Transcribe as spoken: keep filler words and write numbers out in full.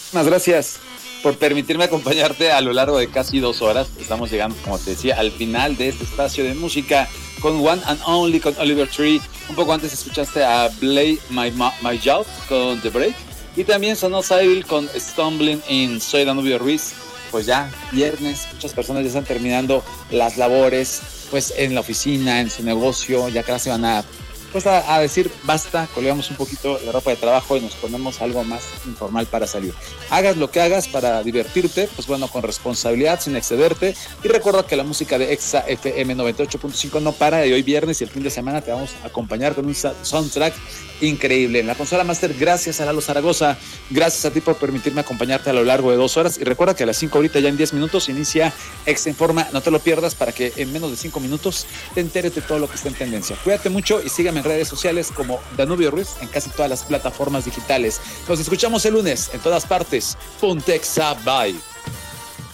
Muchas gracias por permitirme acompañarte a lo largo de casi dos horas. Estamos llegando, como te decía, al final de este espacio de música con One and Only, con Oliver Tree. Un poco antes escuchaste a Play My, My Job con The Break. Y también sonó Cyril con Stumbling In. Soy Danubio Ruiz. Pues ya, viernes, muchas personas ya están terminando las labores, pues en la oficina, en su negocio, ya casi van a... Pues a, a decir basta, colgamos un poquito la ropa de trabajo y nos ponemos algo más informal para salir. Hagas lo que hagas para divertirte, pues bueno, con responsabilidad, sin excederte. Y recuerda que la música de Exa F M noventa y ocho punto cinco no para, y hoy viernes y el fin de semana te vamos a acompañar con un soundtrack increíble. En la consola Master, gracias a Lalo Zaragoza, gracias a ti por permitirme acompañarte a lo largo de dos horas. Y recuerda que a las cinco ahorita, ya en diez minutos, inicia Exa Informa. No te lo pierdas para que en menos de cinco minutos te enteres de todo lo que está en tendencia. Cuídate mucho y sígueme en redes sociales como Danubio Ruiz en casi todas las plataformas digitales. Nos escuchamos el lunes en todas partes. Puntexa, bye.